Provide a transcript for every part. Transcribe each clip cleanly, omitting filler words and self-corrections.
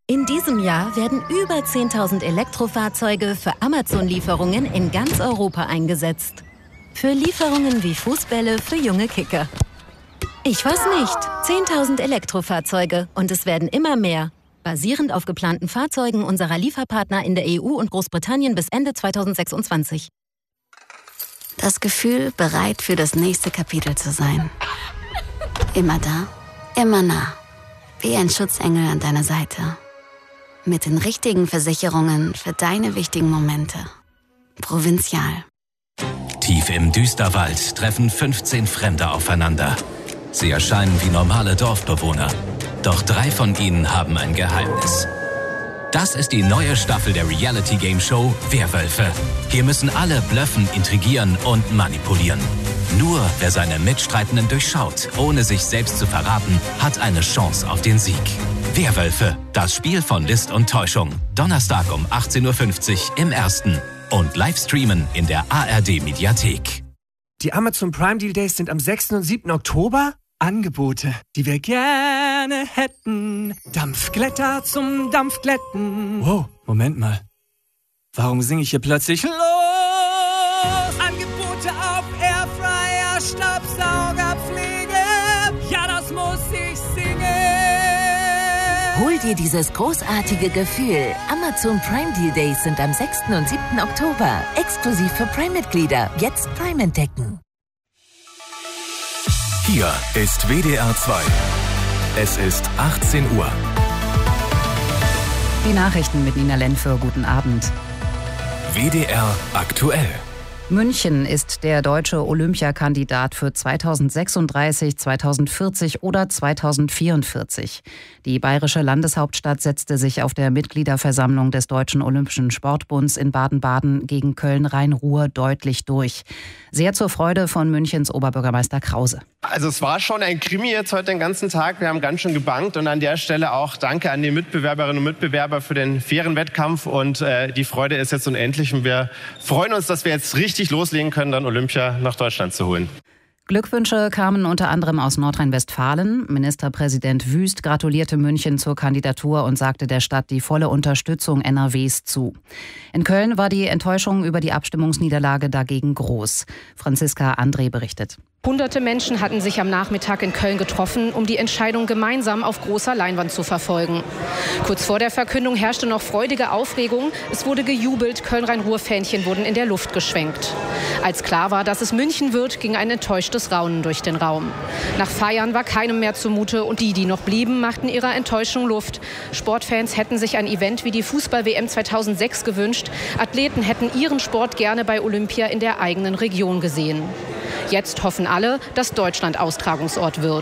In diesem Jahr werden über 10.000 Elektrofahrzeuge für Amazon-Lieferungen in ganz Europa eingesetzt. Für Lieferungen wie Fußbälle für junge Kicker. Ich weiß nicht, 10.000 Elektrofahrzeuge und es werden immer mehr. Basierend auf geplanten Fahrzeugen unserer Lieferpartner in der EU und Großbritannien bis Ende 2026. Das Gefühl, bereit für das nächste Kapitel zu sein. Immer da, immer nah. Wie ein Schutzengel an deiner Seite. Mit den richtigen Versicherungen für deine wichtigen Momente. Provinzial. Tief im Düsterwald treffen 15 Fremde aufeinander. Sie erscheinen wie normale Dorfbewohner. Doch 3 von ihnen haben ein Geheimnis. Das ist die neue Staffel der Reality-Game-Show Werwölfe. Hier müssen alle blöffen, intrigieren und manipulieren. Nur wer seine Mitstreitenden durchschaut, ohne sich selbst zu verraten, hat eine Chance auf den Sieg. Werwölfe, das Spiel von List und Täuschung. Donnerstag um 18.50 Uhr im Ersten. Und live streamen in der ARD-Mediathek. Die Amazon Prime Deal Days sind am 6. und 7. Oktober. Angebote, die wir gerne hätten. Dampfglätter zum Dampfglätten. Wow, Moment mal. Warum singe ich hier plötzlich los? Angebote auf Airfryer, Staubsaugerpflege. Ja, das muss ich singen. Hol dir dieses großartige Gefühl. Amazon Prime Deal Days sind am 6. und 7. Oktober. Exklusiv für Prime-Mitglieder. Jetzt Prime entdecken. Hier ist WDR 2. Es ist 18 Uhr. Die Nachrichten mit Nina Lenfe. Guten Abend. WDR aktuell. München ist der deutsche Olympiakandidat für 2036, 2040 oder 2044. Die bayerische Landeshauptstadt setzte sich auf der Mitgliederversammlung des Deutschen Olympischen Sportbunds in Baden-Baden gegen Köln-Rhein-Ruhr deutlich durch. Sehr zur Freude von Münchens Oberbürgermeister Krause. Also es war schon ein Krimi jetzt heute den ganzen Tag. Wir haben ganz schön gebankt und an der Stelle auch Danke an die Mitbewerberinnen und Mitbewerber für den fairen Wettkampf und die Freude ist jetzt unendlich und wir freuen uns, dass wir jetzt richtig loslegen können, dann Olympia nach Deutschland zu holen. Glückwünsche kamen unter anderem aus Nordrhein-Westfalen. Ministerpräsident Wüst gratulierte München zur Kandidatur und sagte der Stadt die volle Unterstützung NRWs zu. In Köln war die Enttäuschung über die Abstimmungsniederlage dagegen groß. Franziska André berichtet. Hunderte Menschen hatten sich am Nachmittag in Köln getroffen, um die Entscheidung gemeinsam auf großer Leinwand zu verfolgen. Kurz vor der Verkündung herrschte noch freudige Aufregung. Es wurde gejubelt, Köln-Rhein-Ruhr-Fähnchen wurden in der Luft geschwenkt. Als klar war, dass es München wird, ging ein enttäuschtes Raunen durch den Raum. Nach Feiern war keinem mehr zumute und die noch blieben, machten ihrer Enttäuschung Luft. Sportfans hätten sich ein Event wie die Fußball-WM 2006 gewünscht. Athleten hätten ihren Sport gerne bei Olympia in der eigenen Region gesehen. Jetzt hoffen alle, dass Deutschland Austragungsort wird.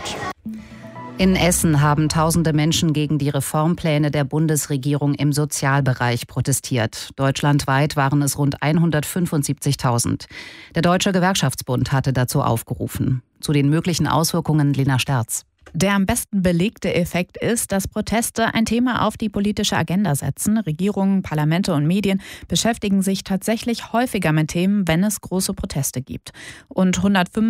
In Essen haben tausende Menschen gegen die Reformpläne der Bundesregierung im Sozialbereich protestiert. Deutschlandweit waren es rund 175.000. Der Deutsche Gewerkschaftsbund hatte dazu aufgerufen. Zu den möglichen Auswirkungen Lena Sterz. Der am besten belegte Effekt ist, dass Proteste ein Thema auf die politische Agenda setzen. Regierungen, Parlamente und Medien beschäftigen sich tatsächlich häufiger mit Themen, wenn es große Proteste gibt. Und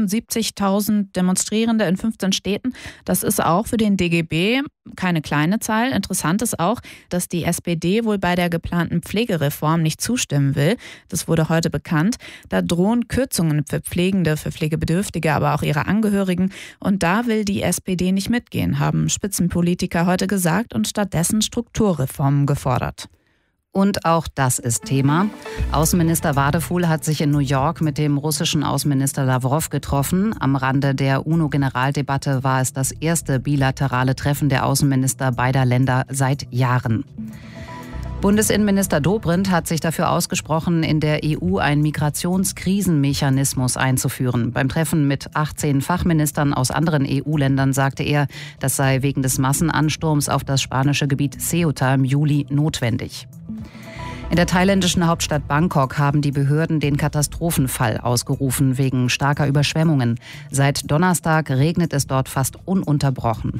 175.000 Demonstrierende in 15 Städten, das ist auch für den DGB keine kleine Zahl. Interessant ist auch, dass die SPD wohl bei der geplanten Pflegereform nicht zustimmen will. Das wurde heute bekannt. Da drohen Kürzungen für Pflegende, für Pflegebedürftige, aber auch ihre Angehörigen. Und da will die SPD nicht mitgehen, haben Spitzenpolitiker heute gesagt und stattdessen Strukturreformen gefordert. Und auch das ist Thema. Außenminister Wadefuhl hat sich in New York mit dem russischen Außenminister Lawrow getroffen. Am Rande der UNO-Generaldebatte war es das erste bilaterale Treffen der Außenminister beider Länder seit Jahren. Bundesinnenminister Dobrindt hat sich dafür ausgesprochen, in der EU einen Migrationskrisenmechanismus einzuführen. Beim Treffen mit 18 Fachministern aus anderen EU-Ländern sagte er, das sei wegen des Massenansturms auf das spanische Gebiet Ceuta im Juli notwendig. In der thailändischen Hauptstadt Bangkok haben die Behörden den Katastrophenfall ausgerufen wegen starker Überschwemmungen. Seit Donnerstag regnet es dort fast ununterbrochen.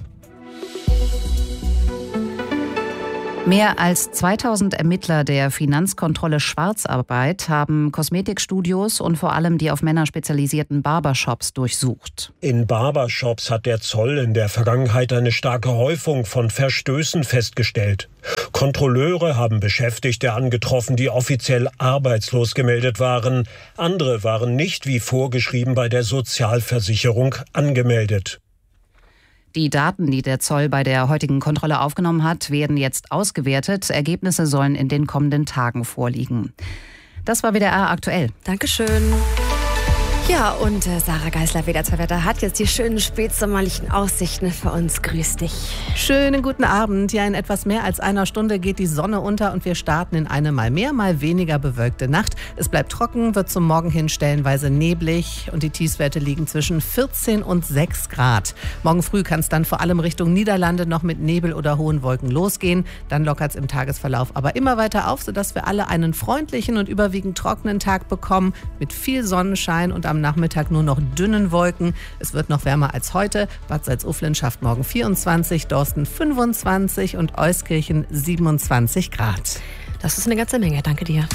Mehr als 2000 Ermittler der Finanzkontrolle Schwarzarbeit haben Kosmetikstudios und vor allem die auf Männer spezialisierten Barbershops durchsucht. In Barbershops hat der Zoll in der Vergangenheit eine starke Häufung von Verstößen festgestellt. Kontrolleure haben Beschäftigte angetroffen, die offiziell arbeitslos gemeldet waren. Andere waren nicht wie vorgeschrieben bei der Sozialversicherung angemeldet. Die Daten, die der Zoll bei der heutigen Kontrolle aufgenommen hat, werden jetzt ausgewertet. Ergebnisse sollen in den kommenden Tagen vorliegen. Das war WDR aktuell. Dankeschön. Ja, und Sarah Geisler, WDR hat jetzt die schönen spätsommerlichen Aussichten für uns. Grüß dich. Schönen guten Abend. Ja, in etwas mehr als einer Stunde geht die Sonne unter und wir starten in eine mal mehr, mal weniger bewölkte Nacht. Es bleibt trocken, wird zum Morgen hin stellenweise neblig und die Tiefstwerte liegen zwischen 14 und 6 Grad. Morgen früh kann es dann vor allem Richtung Niederlande noch mit Nebel oder hohen Wolken losgehen. Dann lockert es im Tagesverlauf aber immer weiter auf, sodass wir alle einen freundlichen und überwiegend trockenen Tag bekommen mit viel Sonnenschein und am Nachmittag nur noch dünnen Wolken. Es wird noch wärmer als heute. Bad Salzuflen schafft morgen 24, Dorsten 25 und Euskirchen 27 Grad. Das ist eine ganze Menge. Danke dir.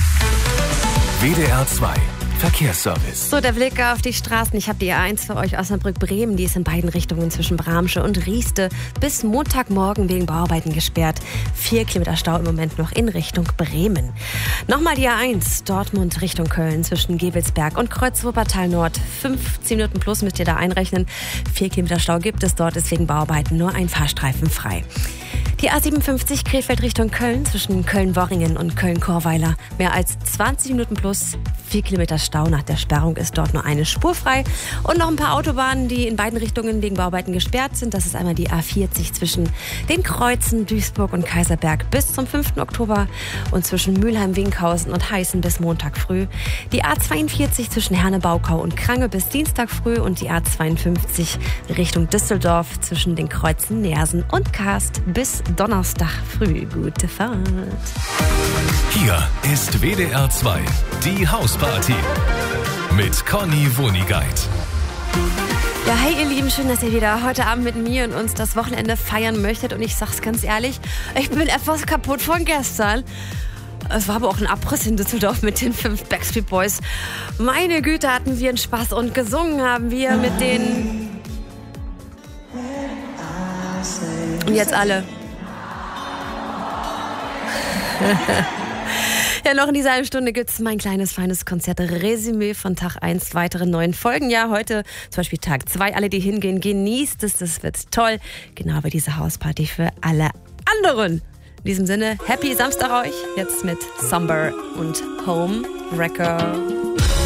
WDR 2 Verkehrsservice. So, der Blick auf die Straßen. Ich habe die A1 für euch, Osnabrück-Bremen. Die ist in beiden Richtungen zwischen Bramsche und Rieste bis Montagmorgen wegen Bauarbeiten gesperrt. 4 Kilometer Stau im Moment noch in Richtung Bremen. Nochmal die A1, Dortmund Richtung Köln zwischen Gevelsberg und Kreuz-Wuppertal Nord. 15 Minuten plus müsst ihr da einrechnen. 4 Kilometer Stau gibt es dort, ist wegen Bauarbeiten nur ein Fahrstreifen frei. Die A57 Krefeld Richtung Köln zwischen Köln-Worringen und Köln-Chorweiler. Mehr als 20 Minuten plus 4 Kilometer Stau. Nach der Sperrung ist dort nur eine Spur frei. Und noch ein paar Autobahnen, die in beiden Richtungen wegen Bauarbeiten gesperrt sind. Das ist einmal die A40 zwischen den Kreuzen Duisburg und Kaiserberg bis zum 5. Oktober und zwischen Mülheim-Winkhausen und Heißen bis Montag früh. Die A42 zwischen Herne-Baukau und Krange bis Dienstag früh und die A52 Richtung Düsseldorf zwischen den Kreuzen Neersen und Karst bis Donnerstag früh. Gute Fahrt. Hier ist WDR 2, die Hausparty mit Conny Wonigkeit. Ja, hey ihr Lieben, schön, dass ihr wieder heute Abend mit mir und uns das Wochenende feiern möchtet. Und ich sag's ganz ehrlich, ich bin etwas kaputt von gestern. Es war aber auch ein Abriss in Düsseldorf mit den 5 Backstreet Boys. Meine Güte, hatten wir einen Spaß und gesungen haben wir mit den... Und jetzt alle. Ja, noch in dieser halben Stunde gibt's mein kleines, feines Konzert-Resümee von Tag 1, weitere 9 Folgen. Ja, heute zum Beispiel Tag 2. Alle, die hingehen, genießt es, das wird toll. Genau wie diese Hausparty für alle anderen. In diesem Sinne, happy Samstag euch. Jetzt mit Somber und Home Wrecker.